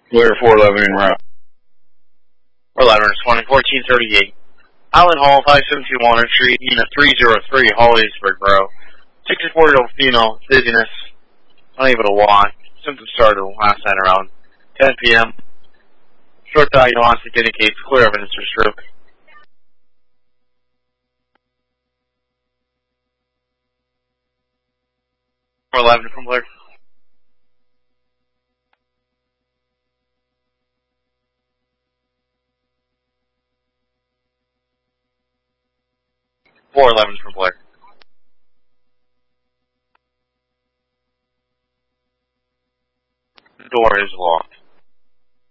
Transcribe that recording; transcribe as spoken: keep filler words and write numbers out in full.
Blair four eleven en route. four eleven, responding fourteen thirty-eight. Allen Hall, five seventy-two Walnut Street, unit three oh three, Hollidaysburg, Borough. sixty-four-year-old female, dizziness, unable to walk. Symptoms started last night around ten p.m. Short diagnostic indicates clear evidence for stroke. four eleven from Blair. four eleven from Blair.